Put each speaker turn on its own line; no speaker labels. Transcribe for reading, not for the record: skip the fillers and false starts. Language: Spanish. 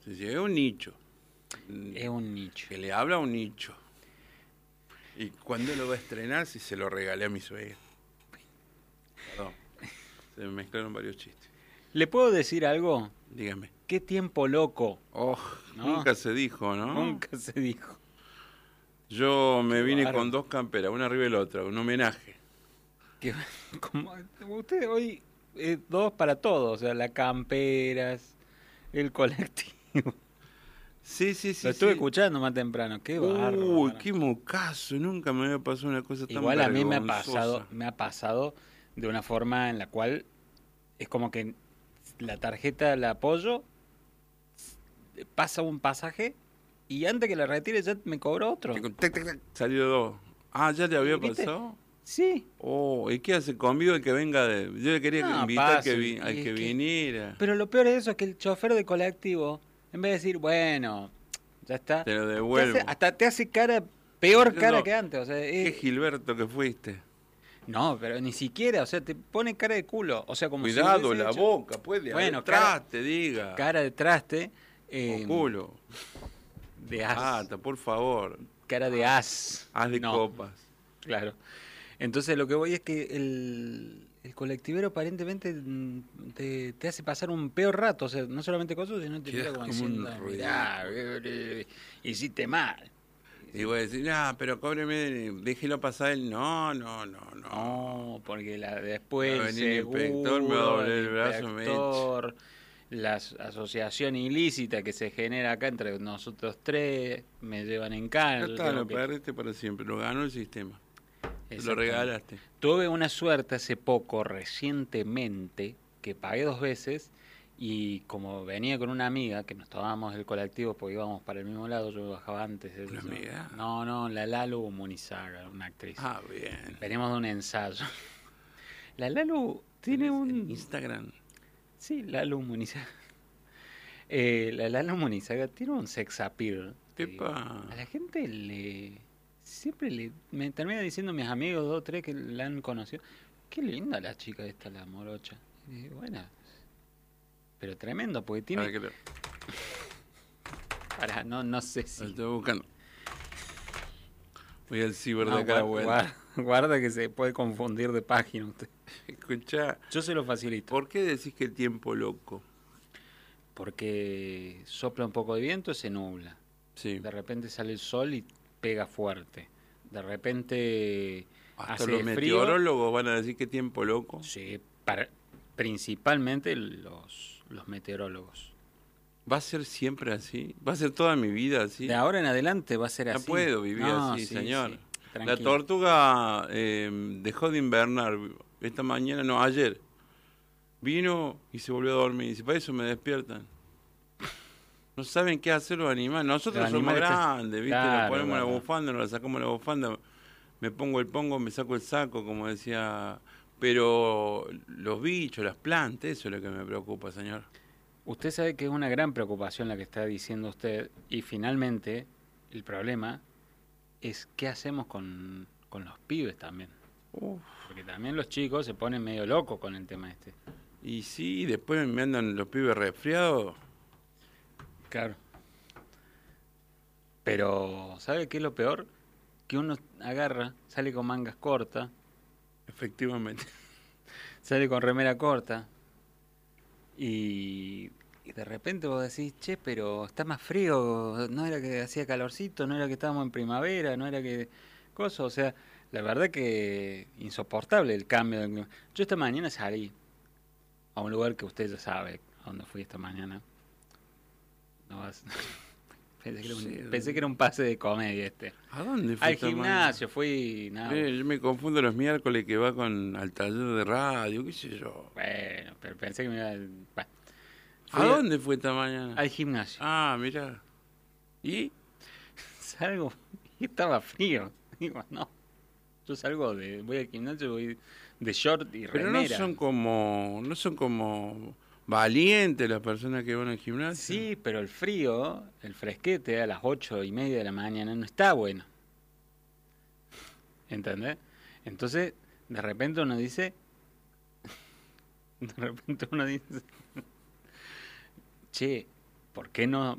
Sí, sí, es un nicho.
Es un nicho.
Que le habla a un nicho. ¿Y cuándo lo va a estrenar? Si se lo regalé a mi suegra. Perdón. Se me mezclaron varios chistes.
¿Le puedo decir algo?
Dígame.
Qué tiempo loco,
Oh,
¿no?
nunca se dijo, ¿no?
Nunca se dijo.
Yo me
Qué
vine
bárbaro.
con dos camperas, una arriba y la otra, un homenaje.
Que, como, usted hoy dos para todos, o sea, las camperas, el colectivo.
Sí, sí,
Lo
sí,
estuve
sí.
escuchando más temprano, qué
Uy,
bárbaro.
qué mocazo. Nunca me había pasado una cosa tan
Igual a mí
vergonzosa.
me ha pasado de una forma en la cual es como que la tarjeta la apoyo, pasa un pasaje y antes que la retire ya me cobró otro.
Tac, tac, tac, salió dos. Ah, ¿ya le había
¿Y viste?
pasado?
Sí.
Oh, ¿y qué hace conmigo el que venga de...? Yo le quería
No,
invitar
paso.
al
Y es
que
que,
viniera.
pero lo peor es eso, es que el chofer de colectivo, en vez de decir, bueno, ya está,
Te lo devuelvo.
hasta te hace cara, peor cara
Diciendo,
que antes. O sea,
qué Gilberto que fuiste.
no, pero ni siquiera, o sea, te pone cara de culo. O sea, como si
Cuidado,
hubiese
la
hecho,
boca, puede haber
bueno,
traste, diga.
cara de traste,
O culo.
de as,
Ata, por favor.
cara de as.
Haz de
No,
copas.
claro. Entonces lo que voy es que el colectivero aparentemente te hace pasar un peor rato, o sea, no solamente con eso, sino te mira
Quedas
como
como un
diciendo, mirá, hiciste mal.
Y voy a decir, pero cóbreme, déjelo pasar él. No, no, no, no.
No, porque
Va a
después el
venir el inspector, me va a
seguro,
doblar
el
el brazo, me echa.
inspector, la asociación ilícita que se genera acá entre nosotros tres, me llevan en cana,
Ya
yo
está,
tengo
lo
que...
perdiste para siempre, lo ganó el sistema. Te lo
Exactamente.
regalaste.
Tuve una suerte hace poco, recientemente, que pagué 2 veces y como venía con una amiga, que nos tomábamos el colectivo porque íbamos para el mismo lado, yo bajaba antes.
¿Una amiga?
No, no, la Lalu Munizaga, una actriz.
Ah, bien.
Venimos de un ensayo. La Lalu tiene
¿Tenés en
un...
Instagram?
Sí, Lalu Munizaga. La Lalu Munizaga tiene un sex appeal, te digo.
Epa.
A la gente le... Siempre me termina diciendo mis amigos, dos, tres que la han conocido. Qué linda la chica esta, la morocha. Y digo, bueno, pero tremendo, porque
Ahora
tiene...
que lo
Pará, no sé si...
estoy buscando. Voy al ciber
No,
de acá a la vuelta.
guarda que se puede confundir de página usted.
Escuchá,
Yo se lo facilito.
¿por qué decís que el tiempo loco?
Porque sopla un poco de viento y se nubla.
Sí.
De repente sale el sol y pega fuerte. De repente
Hasta
hace
los
frío.
meteorólogos van a decir que tiempo loco.
Sí, principalmente los meteorólogos.
¿Va a ser siempre así? ¿Va a ser toda mi vida así?
De ahora en adelante va a ser
No
así.
puedo vivir
No,
así,
sí,
señor.
sí,
La
tranquilo.
tortuga dejó de invernar esta mañana, no, ayer. Vino y se volvió a dormir. Y dice, para eso me despiertan. No saben qué hacer los animales. Nosotros
Los
somos
animales
grandes, ¿viste?
Claro,
Nos ponemos la
verdad.
bufanda, nos la sacamos la bufanda. Me pongo el pongo, me saco el saco, como decía. Pero los bichos, las plantas, eso es lo que me preocupa, señor.
Usted sabe que es una gran preocupación la que está diciendo usted y finalmente el problema es qué hacemos con los pibes también.
Uf.
Porque también los chicos se ponen medio locos con el tema este.
Y sí, después me andan los pibes resfriados.
Claro. Pero, ¿sabe qué es lo peor? Que uno agarra, sale con mangas cortas,
Efectivamente.
sale con remera corta y de repente vos decís, che, pero está más frío, no era que hacía calorcito, no era que estábamos en primavera, no era que... Cosa, o sea, la verdad que insoportable el cambio del clima. Yo esta mañana salí a un lugar que usted ya sabe a dónde fui esta mañana. No vas... Pensé que era un pase de comedia este.
¿A dónde fue
Al
esta
gimnasio fui... nada.
Yo me confundo los miércoles que va al taller de radio, qué sé yo.
Bueno, pero pensé que me iba... Bueno,
¿A
fui
dónde fue esta mañana?
al gimnasio.
Ah, mira. ¿Y?
Salgo y estaba frío. Digo, no. Yo voy al gimnasio, voy de short y
Pero
remera.
no son como valientes las personas que van al gimnasio.
Sí, pero el frío, el fresquete a las 8:30 de la mañana no está bueno. ¿Entendés? Entonces, de repente uno dice... che, ¿por qué no